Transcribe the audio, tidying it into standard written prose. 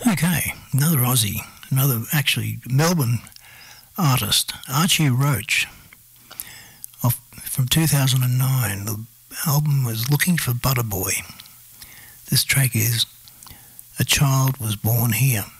Okay, another Aussie, another actually Melbourne artist, Archie Roach, from 2009. The album was Looking for Butter Boy. This track is A Child Was Born Here.